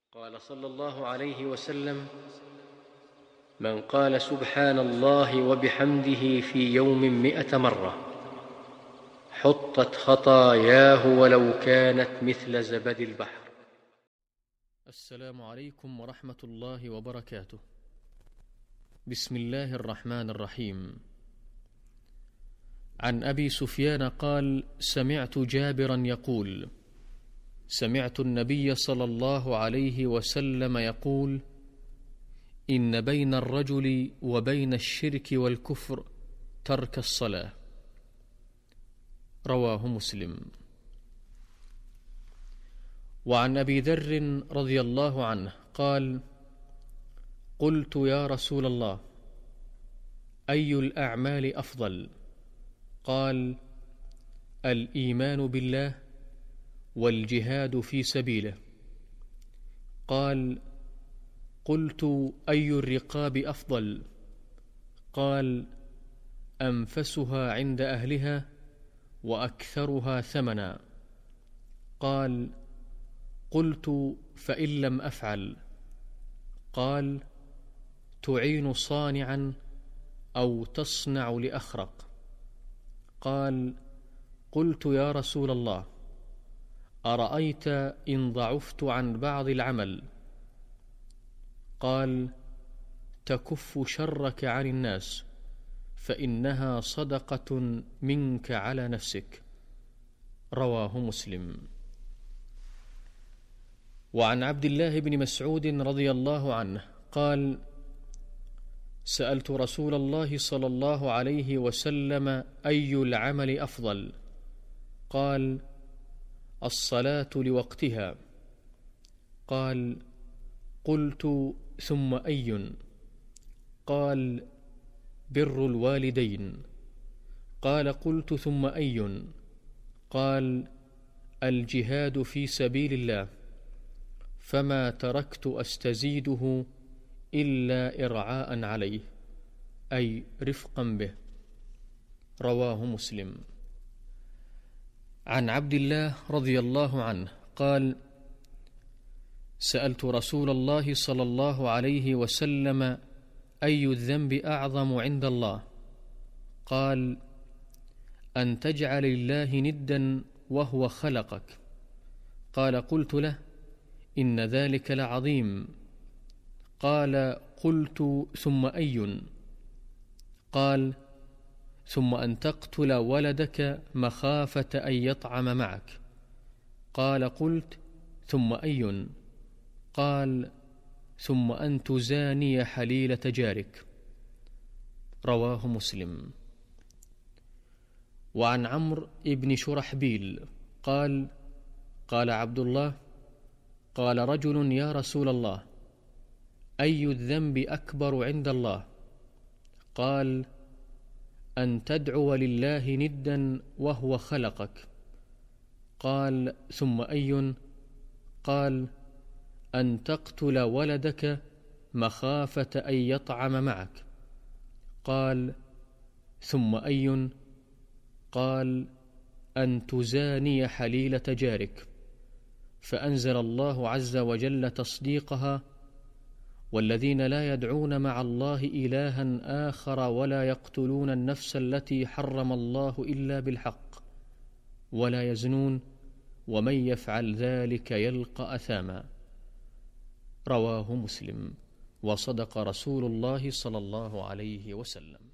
قال صلى الله عليه وسلم: من قال سبحان الله وبحمده في يوم 100 مرة حطت خطاياه ولو كانت مثل زبد البحر. السلام عليكم ورحمة الله وبركاته. بسم الله الرحمن الرحيم. عن أبي سفيان قال: سمعت جابرا يقول: سمعت النبي صلى الله عليه وسلم يقول: إن بين الرجل وبين الشرك والكفر ترك الصلاة. رواه مسلم. وعن أبي ذر رضي الله عنه قال: قلت يا رسول الله، أي الأعمال أفضل؟ قال: الإيمان بالله والجهاد في سبيله. قال: قلت أي الرقاب أفضل؟ قال: أنفسها عند أهلها وأكثرها ثمنا. قال: قلت فإن لم أفعل؟ قال: تعين صانعا أو تصنع لأخرق. قال: قلت يا رسول الله، أرأيت إن ضعفت عن بعض العمل؟ قال: تكف شرك عن الناس فإنها صدقة منك على نفسك. رواه مسلم. وعن عبد الله بن مسعود رضي الله عنه قال: سألت رسول الله صلى الله عليه وسلم: أي العمل أفضل؟ قال: الصلاة لوقتها. قال: قلت ثم أي؟ قال: بر الوالدين. قال: قلت ثم أي؟ قال: الجهاد في سبيل الله، فما تركت أستزيده إلا إرعاء عليه، أي رفقا به. رواه مسلم. عن عبد الله رضي الله عنه قال: سألت رسول الله صلى الله عليه وسلم: أي الذنب أعظم عند الله؟ قال: أن تجعل الله ندا وهو خلقك. قال: قلت له: إن ذلك لعظيم. قال: قلت ثم أي؟ قال: ثم أن تقتل ولدك مخافة أن يطعم معك. قال: قلت ثم أي؟ قال: ثم أن تزاني حليلة جارك. رواه مسلم. وعن عمرو بن شرحبيل قال: قال عبد الله: قال رجل: يا رسول الله، أي الذنب أكبر عند الله؟ قال: أن تدعو لله ندا وهو خلقك. قال: ثم أي؟ قال: أن تقتل ولدك مخافة أن يطعم معك. قال: ثم أي؟ قال: أن تزاني حليلة جارك. فأنزل الله عز وجل تصديقها: والذين لا يدعون مع الله إلها آخر ولا يقتلون النفس التي حرم الله إلا بالحق ولا يزنون ومن يفعل ذلك يلقى أثاما. رواه مسلم. وصدق رسول الله صلى الله عليه وسلم.